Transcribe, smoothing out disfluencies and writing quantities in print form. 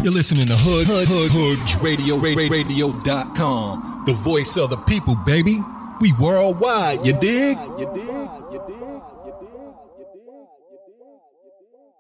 You're listening to HoodRadio.com, the voice of the people, baby. We worldwide, you dig?